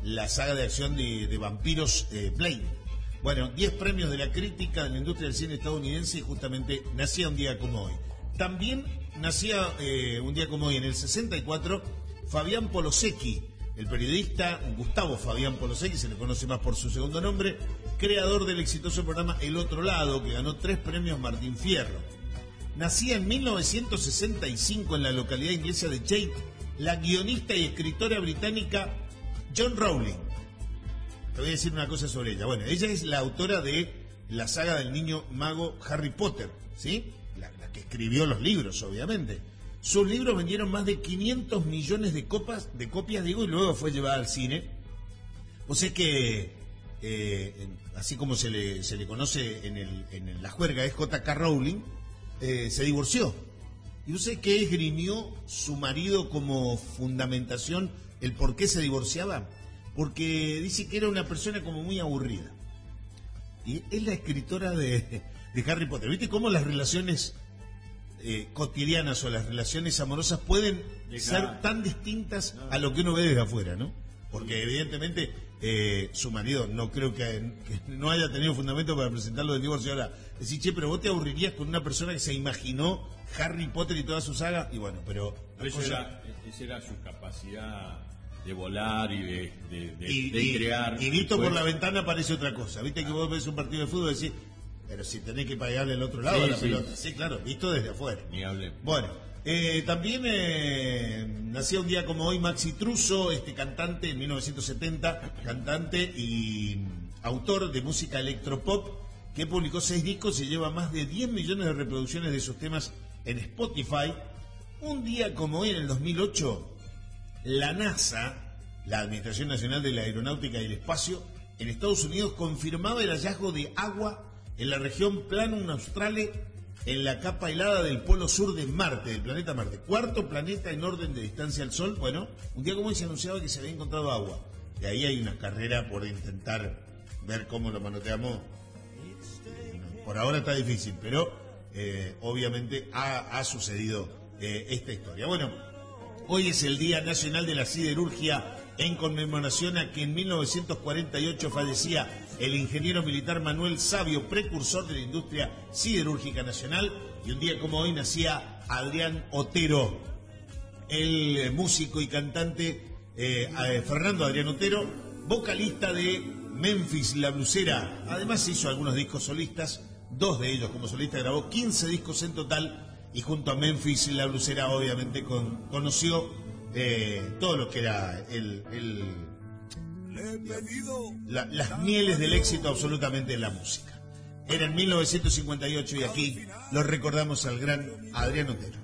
la saga de acción de vampiros Blade. Bueno, 10 premios de la crítica de la industria del cine estadounidense, y justamente nacía un día como hoy. También nacía un día como hoy, en el 64, Fabián Polosecchi, el periodista Gustavo Fabián Polosecchi, se le conoce más por su segundo nombre, creador del exitoso programa El Otro Lado, que ganó 3 premios Martín Fierro. Nacía en 1965 en la localidad inglesa de Chate la guionista y escritora británica Joanne Rowling. Te voy a decir una cosa sobre ella. Bueno, ella es la autora de la saga del niño mago Harry Potter, ¿sí? La que escribió los libros, obviamente. Sus libros vendieron más de 500 millones de copias, digo, y luego fue llevada al cine. O sea que, así como se le conoce en la juerga, es J.K. Rowling, se divorció. Y usted que esgrimió su marido como fundamentación el por qué se divorciaba, porque dice que era una persona como muy aburrida. Y es la escritora de Harry Potter. ¿Viste cómo las relaciones cotidianas o las relaciones amorosas pueden ser tan distintas a lo que uno ve desde afuera, ¿no? Porque evidentemente su marido no creo que no haya tenido fundamento para presentarlo del divorcio. Ahora, decir, che, pero vos te aburrirías con una persona que se imaginó Harry Potter y toda su saga, y bueno, pero esa era su capacidad de volar y de crear. Y visto por la ventana parece otra cosa. Viste que vos ves un partido de fútbol y decís, pero si tenés que pagarle al otro lado la pelota. Sí, claro, visto desde afuera. Ni hable. Bueno, también nacía un día como hoy Maxi Truso, cantante en 1970, cantante y autor de música electropop, que publicó 6 discos y lleva más de 10 millones de reproducciones de sus temas en Spotify. Un día como hoy, en el 2008, la NASA, la Administración Nacional de la Aeronáutica y el Espacio, en Estados Unidos confirmaba el hallazgo de agua en la región Planum Australe, en la capa helada del polo sur de Marte, del planeta Marte. 4º planeta en orden de distancia al Sol. Bueno, un día como hoy se anunciaba que se había encontrado agua. De ahí hay una carrera por intentar ver cómo lo manoteamos. Por ahora está difícil, pero obviamente ha sucedido esta historia. Bueno, hoy es el Día Nacional de la Siderurgia, en conmemoración a que en 1948 fallecía el ingeniero militar Manuel Savio, precursor de la industria siderúrgica nacional. Y un día como hoy nacía Adrián Otero, el músico y cantante Fernando Adrián Otero, vocalista de Memphis La Blusera. Además hizo algunos discos solistas, 2 de ellos como solista, grabó 15 discos en total, y junto a Memphis La Blusera obviamente conoció todo lo que era las mieles del éxito absolutamente en la música. Era en 1958 y aquí lo recordamos al gran Adrián Otero.